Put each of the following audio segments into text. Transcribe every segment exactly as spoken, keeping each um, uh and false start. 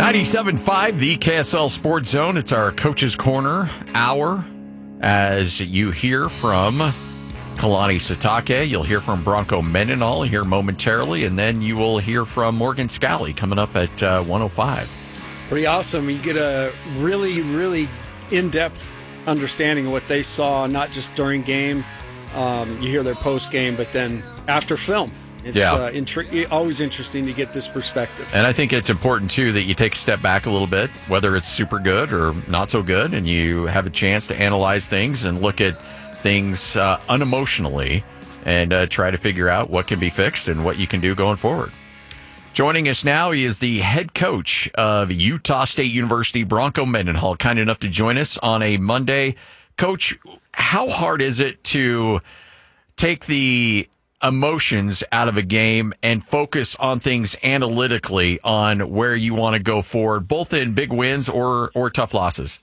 ninety-seven point five, the K S L Sports Zone. It's our Coach's Corner hour. As you hear from Kalani Sitake, you'll hear from Bronco Mendenhall here momentarily, and then you will hear from Morgan Scalley coming up at uh, one oh five. Pretty awesome. You get a really, really in-depth understanding of what they saw, not just during game. Um, you hear their post-game, but then after film. It's yeah. uh, intri- always interesting to get this perspective. And I think it's important, too, that you take a step back a little bit, whether it's super good or not so good, and you have a chance to analyze things and look at things uh, unemotionally and uh, try to figure out what can be fixed and what you can do going forward. Joining us now, he is the head coach of Utah State University, Bronco Mendenhall, kind enough to join us on a Monday. Coach, how hard is it to take the emotions out of a game and focus on things analytically on where you want to go forward, both in big wins or or tough losses?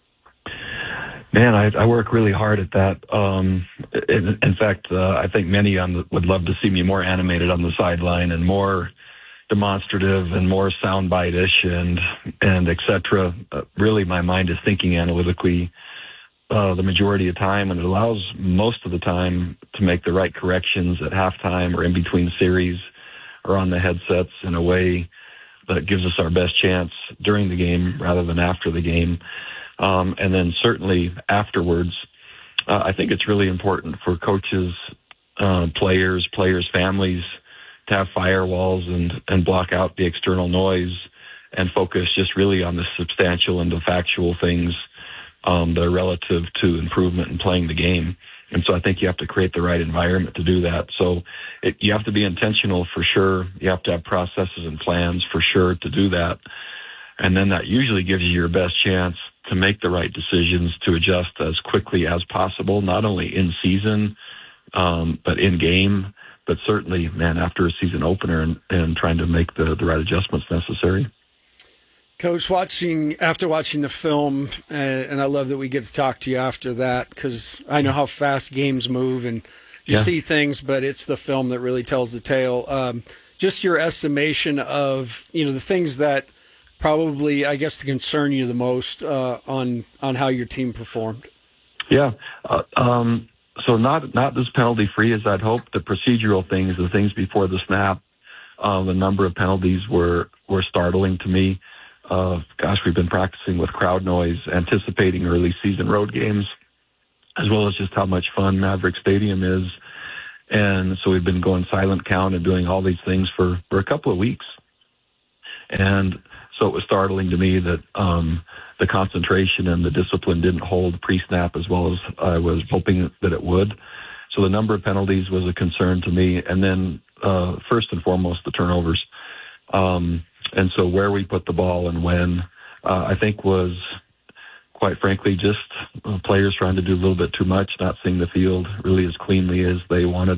Man, I, I work really hard at that. Um, in, in fact, uh, I think many on the, would love to see me more animated on the sideline and more demonstrative and more soundbite-ish and, and et cetera. Uh, really, my mind is thinking analytically Uh, the majority of time, and it allows most of the time to make the right corrections at halftime or in between series or on the headsets in a way that gives us our best chance during the game rather than after the game. Um, and then certainly afterwards, uh, I think it's really important for coaches, uh, players, players' families to have firewalls and, and block out the external noise and focus just really on the substantial and the factual things Um, that are relative to improvement in playing the game. And so I think you have to create the right environment to do that. So it, you have to be intentional for sure. You have to have processes and plans for sure to do that. And then that usually gives you your best chance to make the right decisions to adjust as quickly as possible, not only in season, um, but in game, but certainly, man, after a season opener and, and trying to make the, the right adjustments necessary. Coach, watching after watching the film, uh, and I love that we get to talk to you after that because I know how fast games move and you yeah. see things, but it's the film that really tells the tale. Um, just your estimation of you know the things that probably, I guess, concern you the most uh, on on how your team performed. Yeah, uh, um, so not not as penalty free as I'd hoped. The procedural things, the things before the snap, uh, the number of penalties were were startling to me. Uh, gosh, we've been practicing with crowd noise, anticipating early season road games, as well as just how much fun Maverick Stadium is. And so we've been going silent count and doing all these things for, for a couple of weeks. And so it was startling to me that um, the concentration and the discipline didn't hold pre-snap as well as I was hoping that it would. So the number of penalties was a concern to me. And then uh, first and foremost, the turnovers. Um, And so where we put the ball and when, uh, I think was, quite frankly, just uh, players trying to do a little bit too much, not seeing the field really as cleanly as they wanted